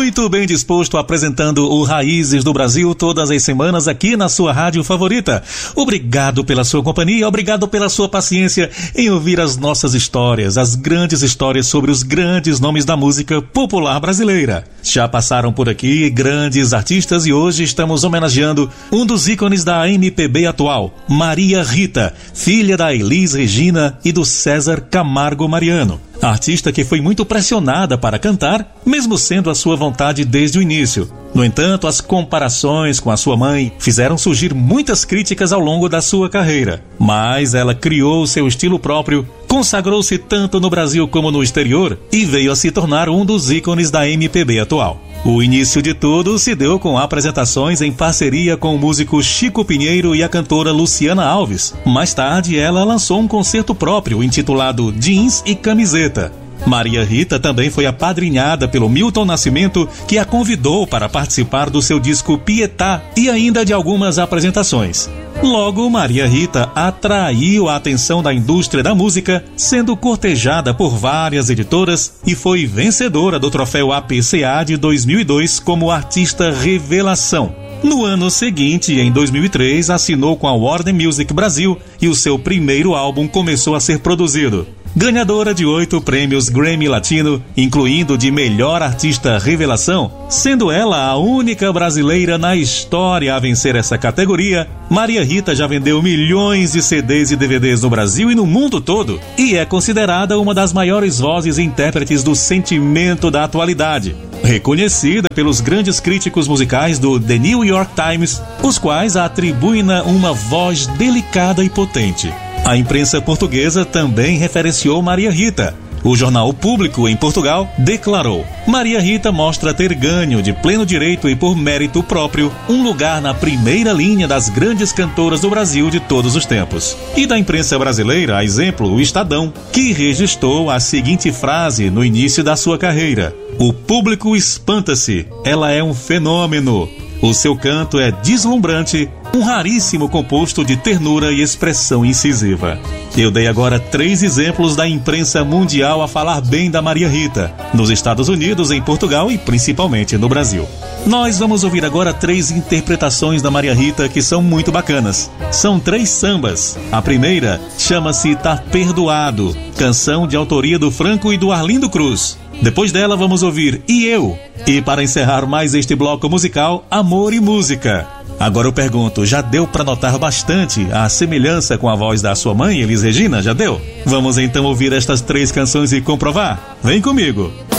muito bem disposto, apresentando o Raízes do Brasil todas as semanas aqui na sua rádio favorita. Obrigado pela sua companhia, obrigado pela sua paciência em ouvir as nossas histórias, as grandes histórias sobre os grandes nomes da música popular brasileira. Já passaram por aqui grandes artistas e hoje estamos homenageando um dos ícones da MPB atual, Maria Rita, filha da Elis Regina e do César Camargo Mariano. A artista que foi muito pressionada para cantar, mesmo sendo a sua vontade desde o início. No entanto, as comparações com a sua mãe fizeram surgir muitas críticas ao longo da sua carreira. Mas ela criou seu estilo próprio, consagrou-se tanto no Brasil como no exterior e veio a se tornar um dos ícones da MPB atual. O início de tudo se deu com apresentações em parceria com o músico Chico Pinheiro e a cantora Luciana Alves. Mais tarde, ela lançou um concerto próprio intitulado Jeans e Camiseta. Maria Rita também foi apadrinhada pelo Milton Nascimento, que a convidou para participar do seu disco Pietá e ainda de algumas apresentações. Logo, Maria Rita atraiu a atenção da indústria da música, sendo cortejada por várias editoras e foi vencedora do troféu APCA de 2002 como artista revelação. No ano seguinte, em 2003, assinou com a Warner Music Brasil e o seu primeiro álbum começou a ser produzido. Ganhadora de 8 prêmios Grammy Latino, incluindo de Melhor Artista Revelação, sendo ela a única brasileira na história a vencer essa categoria, Maria Rita já vendeu milhões de CDs e DVDs no Brasil e no mundo todo, e é considerada uma das maiores vozes e intérpretes do sentimento da atualidade. Reconhecida pelos grandes críticos musicais do The New York Times, os quais a atribuem uma voz delicada e potente. A imprensa portuguesa também referenciou Maria Rita. O jornal Público, em Portugal, declarou: Maria Rita mostra ter ganho de pleno direito e por mérito próprio um lugar na primeira linha das grandes cantoras do Brasil de todos os tempos. E da imprensa brasileira, a exemplo, o Estadão, que registrou a seguinte frase no início da sua carreira: o público espanta-se, ela é um fenômeno. O seu canto é deslumbrante, um raríssimo composto de ternura e expressão incisiva. Eu dei agora 3 exemplos da imprensa mundial a falar bem da Maria Rita, nos Estados Unidos, em Portugal e principalmente no Brasil. Nós vamos ouvir agora 3 interpretações da Maria Rita que são muito bacanas. São 3 sambas. A primeira chama-se Tá Perdoado, canção de autoria do Franco e do Arlindo Cruz. Depois dela vamos ouvir E Eu. E para encerrar mais este bloco musical, Amor e Música. Agora eu pergunto, já deu para notar bastante a semelhança com a voz da sua mãe, Elis Regina? Já deu? Vamos então ouvir estas 3 canções e comprovar? Vem comigo!